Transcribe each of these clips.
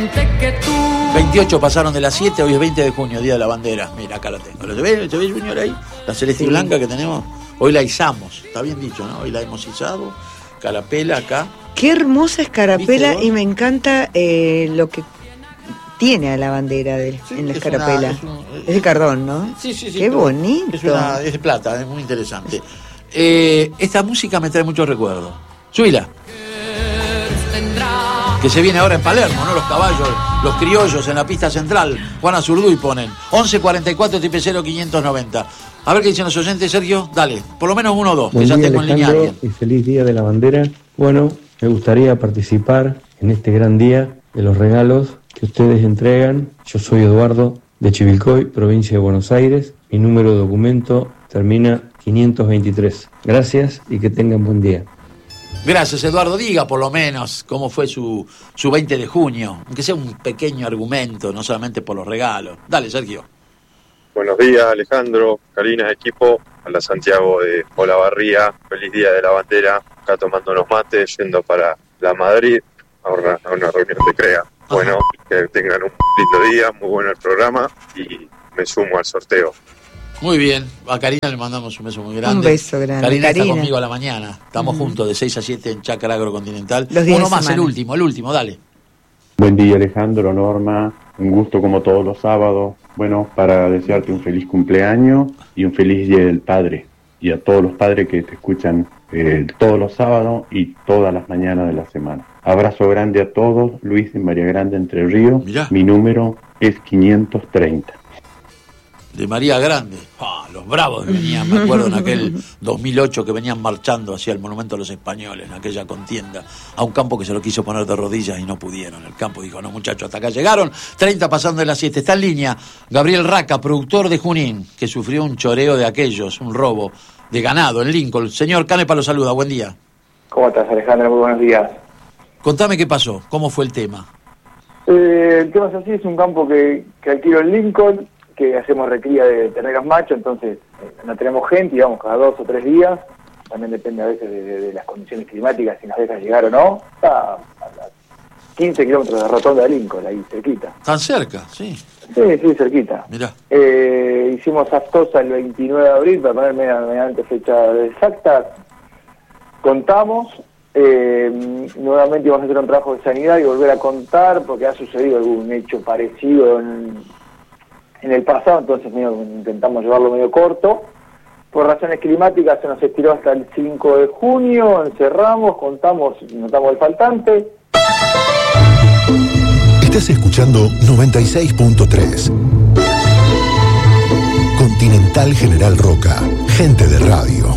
28 pasaron de las 7, hoy es 20 de junio, Día de la Bandera. Mira, acá la tengo. ¿Se ve, Junior, ahí? La celeste y blanca que tenemos. Hoy la izamos, está bien dicho, ¿no? Hoy la hemos izado. Carapela acá. Qué hermosa es Carapela, ¿Viste, y me encanta lo que tiene a la bandera en la escarapela. Es de cardón, ¿no? Sí. Qué bonito. Es de plata, es muy interesante. Esta música me trae muchos recuerdos. Subila. Que se viene ahora en Palermo, ¿no? Los caballos, los criollos en la pista central. Juana Zurduy ponen 1144 triple 0590. A ver qué dicen los oyentes, Sergio. Dale, por lo menos 1 o 2, que ya tengo en línea a alguien. Y feliz Día de la Bandera. Bueno, me gustaría participar en este gran día de los regalos que ustedes entregan. Yo soy Eduardo de Chivilcoy, provincia de Buenos Aires. Mi número de documento termina 523. Gracias y que tengan buen día. Gracias, Eduardo. Diga por lo menos cómo fue su 20 de junio, aunque sea un pequeño argumento, no solamente por los regalos. Dale, Sergio. Buenos días, Alejandro, Karina, equipo. A la Santiago de Olavarría. Feliz Día de la Bandera. Acá tomando unos mates, yendo para la Madrid a una reunión de CREA. Bueno, que tengan un lindo día, muy bueno el programa y me sumo al sorteo. Muy bien, a Karina le mandamos un beso muy grande. Un beso grande. Karina está conmigo a la mañana. Estamos juntos de 6 a 7 en Chácara Agrocontinental. Uno más, el último, dale. Buen día, Alejandro, Norma. Un gusto como todos los sábados. Bueno, para desearte un feliz cumpleaños y un feliz Día del Padre. Y a todos los padres que te escuchan todos los sábados y todas las mañanas de la semana. Abrazo grande a todos. Luis de María Grande, Entre Ríos. Mirá. Mi número es 530. De María Grande. Los bravos venían, me acuerdo, en aquel 2008 que venían marchando hacia el Monumento a los Españoles, en aquella contienda, a un campo que se lo quiso poner de rodillas y no pudieron. El campo dijo, no muchachos, hasta acá llegaron. 30 pasando de las 7. Está en línea Gabriel Raca, productor de Junín, que sufrió un choreo de aquellos, un robo de ganado en Lincoln. Señor Canepa lo saluda, buen día. ¿Cómo estás, Alejandro? Muy buenos días. Contame qué pasó, cómo fue el tema. El tema es así, es un campo que alquilo en Lincoln, que hacemos recría de terneros machos, entonces no tenemos gente, íbamos cada 2 o 3 días, también depende a veces de las condiciones climáticas, si nos dejan llegar o no. Está a 15 kilómetros de Rotonda de Lincoln, ahí cerquita. ¿Tan cerca? Sí. Sí, cerquita. Mirá. Hicimos aftosa el 29 de abril, para poner mediante fecha exacta, contamos, nuevamente íbamos a hacer un trabajo de sanidad y volver a contar, porque ha sucedido algún hecho parecido en el pasado, entonces intentamos llevarlo medio corto. Por razones climáticas se nos estiró hasta el 5 de junio, encerramos, contamos, notamos el faltante. Estás escuchando 96.3 Continental General Roca, gente de radio.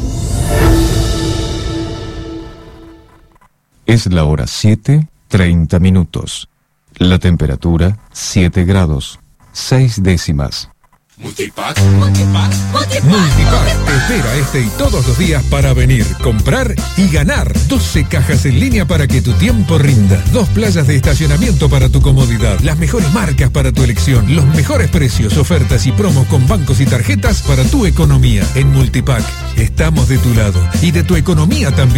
Es la hora 7:30. La temperatura 7 grados. 6 décimas. Multipack te espera y todos los días para venir, comprar y ganar. 12 cajas en línea para que tu tiempo rinda. 2 playas de estacionamiento para tu comodidad. Las mejores marcas para tu elección. Los mejores precios, ofertas y promos con bancos y tarjetas para tu economía. En Multipack estamos de tu lado y de tu economía también.